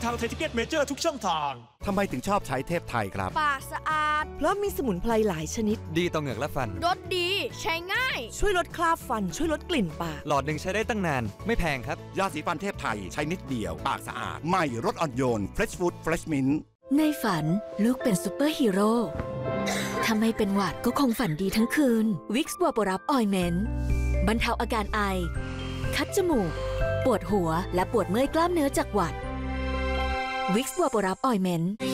ทางไทยทิเก็ตเมเจอร์ทุกช่องทางทำไมถึงชอบใช้เทพไทยครับปากสะอาดเพราะมีสมุนไพรหลายชนิดดีต่อเหงือกและฟันรสดีใช้ง่ายช่วยลดคราบฟันช่วยลดกลิ่นปากหลอดหนึ่งใช้ได้ตั้งนานไม่แพงครับยาสีฟันเทพไทยใช้นิดเดียวปากสะอาดใหม่รสอ่อนโยน Fresh Food Fresh Mint ในฝันลูกเป็นซูเปอร์ฮีโร่ถ้าไม่เป็นหวัดก็คงฝันดีทั้งคืนวิกซ์บัวปรับออยเมนต์บรรเทาอาการไอคัดจมูกปวดหัวและปวดเมื่อยกล้ามเนื้อจากหวัดวิกซ์บัวปรับออยเมนต์